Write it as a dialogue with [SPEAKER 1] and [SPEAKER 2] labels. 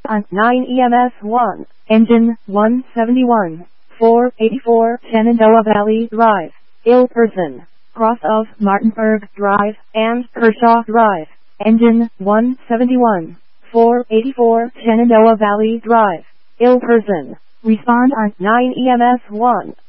[SPEAKER 1] on 9 EMS 1, engine 171, 484 Shenandoah Valley Drive, ill person, cross of Martinsburg Drive and Kershaw Drive, engine 171, 484 Shenandoah Valley Drive, ill person, respond on 9 EMS 1.